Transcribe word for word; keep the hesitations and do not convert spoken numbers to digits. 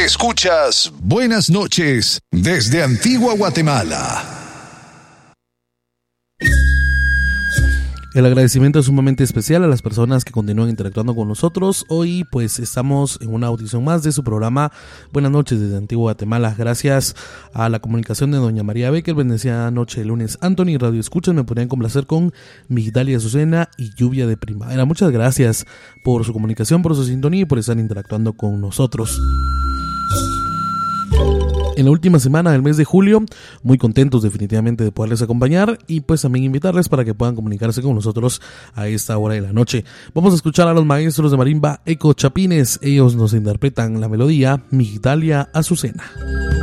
Escuchas Buenas noches desde Antigua Guatemala. El agradecimiento es sumamente especial a las personas que continúan interactuando con nosotros. Hoy pues estamos en una audición más de su programa Buenas noches desde Antigua Guatemala. Gracias a la comunicación de doña María Becker, bendecida noche de lunes. Anthony, Radio Escuchas, me podrían complacer con Migdalia Azucena y Lluvia de Primavera. Muchas gracias por su comunicación, por su sintonía y por estar interactuando con nosotros. En la última semana del mes de julio, muy contentos definitivamente de poderles acompañar y pues también invitarles para que puedan comunicarse con nosotros a esta hora de la noche. Vamos a escuchar a los maestros de marimba Eco Chapines. Ellos nos interpretan la melodía Migdalia Azucena.